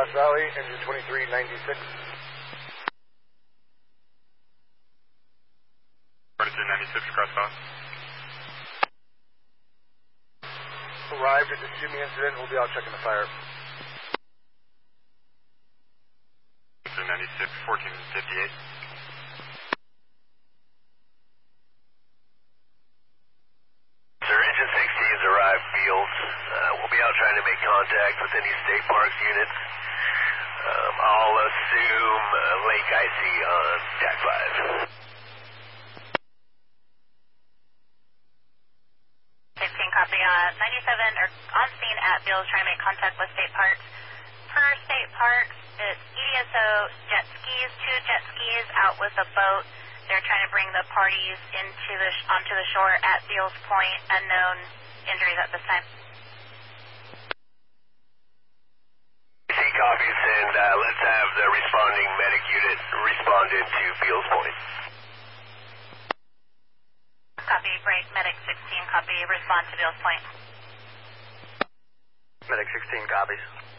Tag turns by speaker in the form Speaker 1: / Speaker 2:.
Speaker 1: Grass Valley, engine 2396.
Speaker 2: 2396, Grass Valley.
Speaker 1: Arrived at the shooting incident. We'll be out checking the fire.
Speaker 2: 96, 1458.
Speaker 3: Sir, engine 16's arrived fields. We'll be out trying to make contact with any state parks units. I'll assume Lake Icy on TAC 5.
Speaker 4: 16 copy. 97 are on scene at fields trying to make contact with state parks. Per state parks, it's EDSO jet skis, 2 jet skis out with a boat. They're trying to bring the parties onto the shore at Beals Point. Unknown injuries at this time.
Speaker 3: Copies, and let's have the responding medic unit respond into Beals Point.
Speaker 4: Copy, break, medic 16, copy, respond to Beals Point.
Speaker 1: Medic 16 copies.